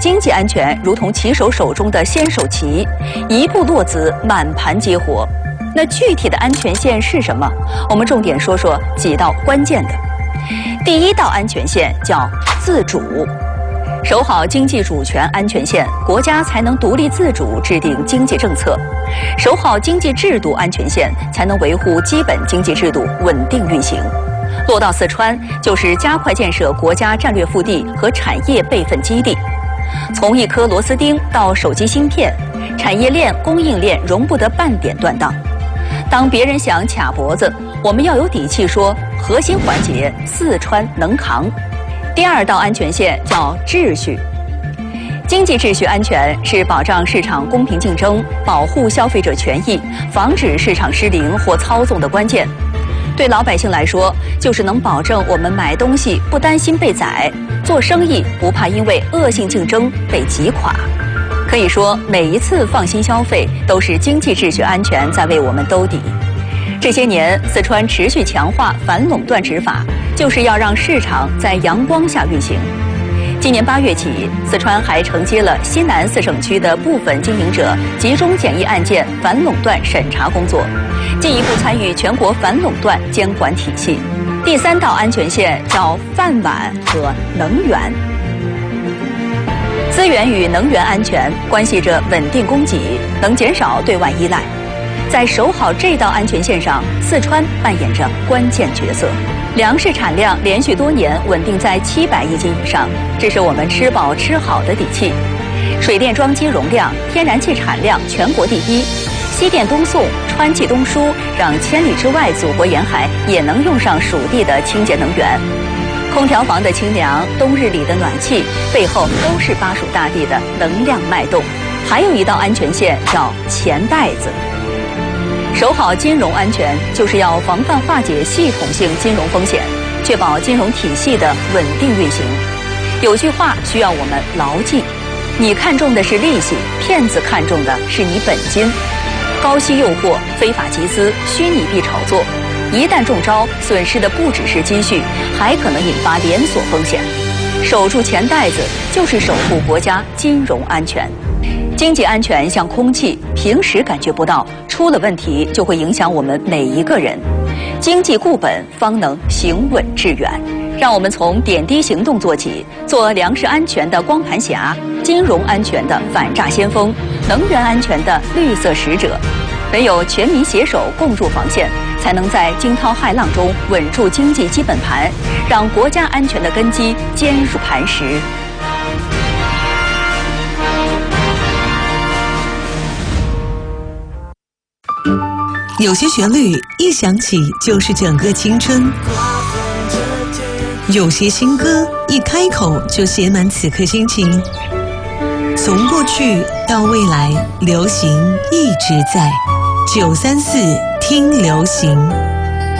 经济安全如同棋手手中的先手棋，一步落子，满盘皆活。那具体的安全线是什么？我们重点说说几道关键的。第一道安全线叫自主。守好经济主权安全线，国家才能独立自主制定经济政策；守好经济制度安全线，才能维护基本经济制度稳定运行。落到四川，就是加快建设国家战略腹地和产业备份基地。从一颗螺丝钉到手机芯片，产业链、供应链容不得半点断档。当别人想卡脖子，我们要有底气说，核心环节四川能扛。第二道安全线叫秩序。经济秩序安全是保障市场公平竞争、保护消费者权益、防止市场失灵或操纵的关键。对老百姓来说，就是能保证我们买东西不担心被宰，做生意不怕因为恶性竞争被击垮。可以说，每一次放心消费，都是经济秩序安全在为我们兜底。这些年，四川持续强化反垄断执法，就是要让市场在阳光下运行。今年8月起，四川还承接了西南4省区的部分经营者集中检疫案件反垄断审查工作，进一步参与全国反垄断监管体系。第三道安全线叫饭碗和能源。资源与能源安全关系着稳定供给，能减少对外依赖。在守好这道安全线上，四川扮演着关键角色。粮食产量连续多年稳定在700亿斤以上，这是我们吃饱吃好的底气。水电装机容量、天然气产量全国第一，西电东送、川气东输，让千里之外祖国沿海也能用上属地的清洁能源。空调房的清凉，冬日里的暖气，背后都是巴蜀大地的能量脉动。还有一道安全线叫钱袋子。守好金融安全，就是要防范化解系统性金融风险，确保金融体系的稳定运行。有句话需要我们牢记：你看重的是利息，骗子看重的是你本金。高息诱惑、非法集资、虚拟币炒作，一旦中招，损失的不只是积蓄，还可能引发连锁风险。守住钱袋子，就是守护国家金融安全。经济安全像空气，平时感觉不到，出了问题就会影响我们每一个人。经济固本，方能行稳致远。让我们从点滴行动做起，做粮食安全的光盘侠，金融安全的反诈先锋，能源安全的绿色使者。唯有全民携手共筑防线，才能在惊涛骇浪中稳住经济基本盘，让国家安全的根基坚如磐石。 有些旋律一响起就是整个青春，有些新歌一开口就写满此刻心情。从过去到未来，流行一直在。934听流行。